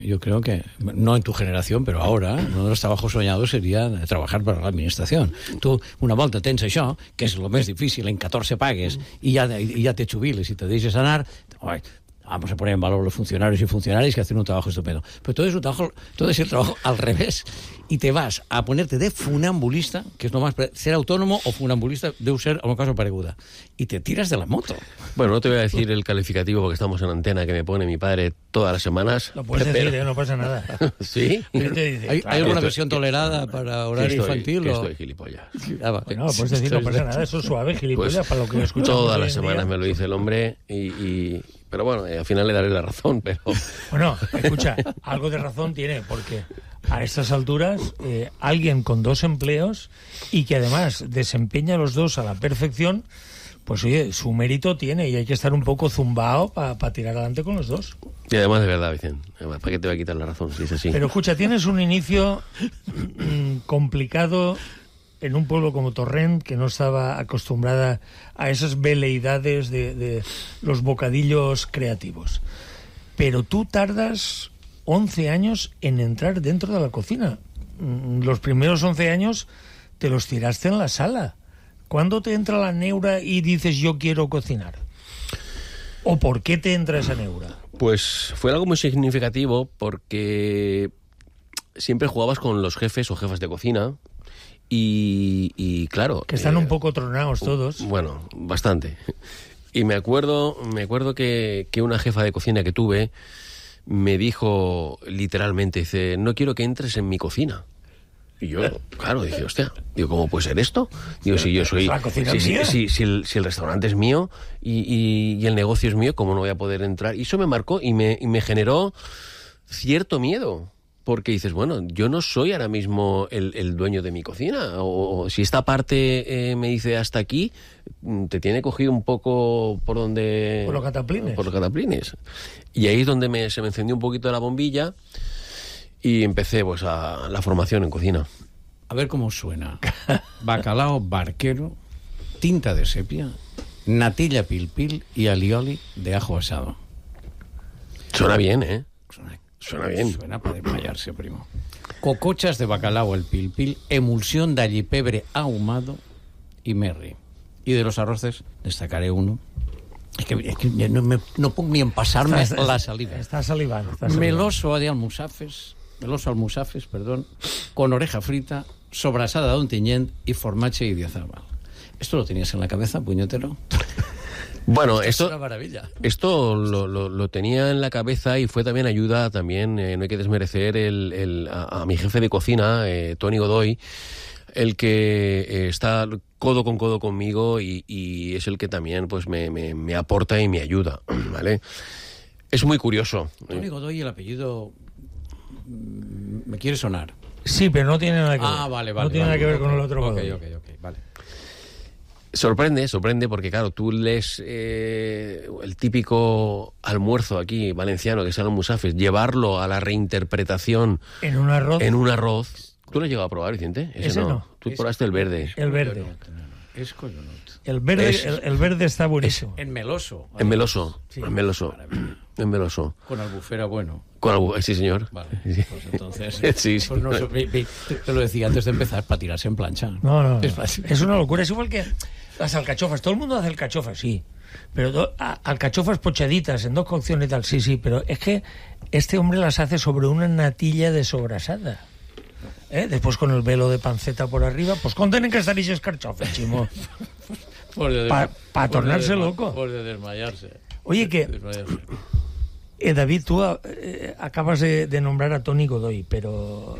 Yo creo que, no en tu generación, però ara, uno de los trabajos soñados sería trabajar para la administración. Tu, una volta tens això, que és el més difícil, en 14 pagues, i ja te jubiles i te deixes anar, vamos a poner en valor los funcionarios y funcionarias que hacen un trabajo estupendo. Pero todo es el trabajo al revés. Y te vas a ponerte de funambulista, que es nomás ser autónomo o funambulista debe ser un caso pareguda. Y te tiras de la moto. Bueno, no te voy a decir el calificativo porque estamos en antena que me pone mi padre todas las semanas. Lo puedes decir, no pasa nada. ¿Sí? ¿Hay alguna versión tolerada para horario infantil? Que estoy gilipollas. No, lo puedes decir, no pasa nada. Eso es suave, gilipollas, pues, para lo que lo escuchamos. Todas las semanas me lo dice el hombre pero bueno, al final le daré la razón, pero... Bueno, escucha, algo de razón tiene, porque a estas alturas alguien con 2 empleos y que además desempeña los 2 a la perfección, pues oye, su mérito tiene y hay que estar un poco zumbao para tirar adelante con los 2. Y además de verdad, Vicente, ¿para qué te voy a quitar la razón si es así? Pero escucha, tienes un inicio complicado en un pueblo como Torrent, que no estaba acostumbrada a esas veleidades de los bocadillos creativos. Pero tú tardas 11 años en entrar dentro de la cocina. Los primeros 11 años te los tiraste en la sala. ¿Cuándo te entra la neura y dices yo quiero cocinar? ¿O por qué te entra esa neura? Pues fue algo muy significativo porque siempre jugabas con los jefes o jefas de cocina. Y claro... Que están un poco tronados todos. Bueno, bastante. Y me acuerdo que una jefa de cocina que tuve me dijo literalmente, dice, no quiero que entres en mi cocina. Y yo, claro, dije, hostia, digo, ¿cómo puede ser esto? Digo, si yo soy... ¿La cocina es mía? Si el restaurante es mío y el negocio es mío, ¿cómo no voy a poder entrar? Y eso me marcó y me generó cierto miedo. Porque dices, bueno, yo no soy ahora mismo el dueño de mi cocina. O si esta parte me dice hasta aquí, te tiene cogido un poco por donde... Por los cataplines. Por los cataplines. Y ahí es donde se me encendió un poquito la bombilla y empecé pues a la formación en cocina. A ver cómo suena. Bacalao barquero, tinta de sepia, natilla pil y alioli de ajo asado. Suena bien, ¿eh? Suena bien. Suena para desmayarse, primo. Cocochas de bacalao al pil, emulsión de allipebre ahumado y merri. Y de los arroces destacaré uno. Es que no puedo ni en pasarme la saliva. Está salivando. Meloso almusafes, con oreja frita, sobrasada d'Ontinyent y formatge y diazabal. ¿Esto lo tenías en la cabeza, puñetero? Bueno, esto es una maravilla. Esto lo tenía en la cabeza y fue también ayuda, también no hay que desmerecer a mi jefe de cocina, Tony Godoy, el que está codo con codo conmigo y es el que también pues me aporta y me ayuda, ¿vale? Es muy curioso. Tony Godoy, el apellido me quiere sonar. Sí, pero no tiene nada que ver. Vale. No tiene nada que ver con el otro Godoy. Ok, vale. Sorprende, porque claro, tú lees el típico almuerzo aquí valenciano, que es el almusafes, llevarlo a la reinterpretación en un arroz. ¿Tú lo has llegado a probar, Vicente? Ese no. Tú probaste el verde. El verde. Es collonut. El verde está buenísimo. En meloso. En meloso. Sí. En meloso. Con albufera bueno. Sí, señor. Vale, pues entonces... sí. Pues no, te lo decía antes de empezar, para tirarse en plancha. No. Es fácil. Es una locura. Es igual que las alcachofas. Todo el mundo hace alcachofas, sí. Pero alcachofas pochaditas en 2 cocciones y tal, sí. Pero es que este hombre las hace sobre una natilla de sobrasada. Después con el velo de panceta por arriba, pues contenen que estar esos carchofes, chimo. Para tornarse loco. Por de desmayarse. Oye, David, tú acabas de nombrar a Tony Godoy, pero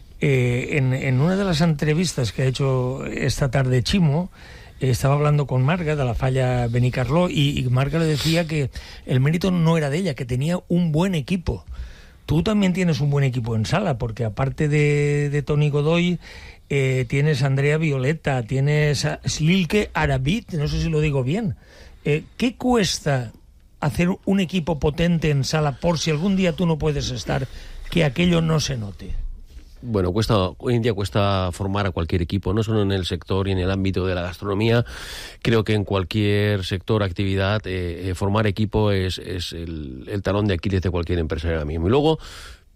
en una de las entrevistas que ha hecho esta tarde Chimo, estaba hablando con Marga de la Falla Benicarló y Marga le decía que el mérito no era de ella, que tenía un buen equipo. Tú también tienes un buen equipo en sala, porque aparte de Tony Godoy, tienes a Andrea Violeta, tienes a Slilke Arabit, no sé si lo digo bien. ¿Qué cuesta hacer un equipo potente en sala por si algún día tú no puedes estar, que aquello no se note? Bueno, hoy en día cuesta formar a cualquier equipo, no solo en el sector y en el ámbito de la gastronomía. Creo que en cualquier sector, actividad, formar equipo es el talón de Aquiles de cualquier empresario ahora mismo. Y luego,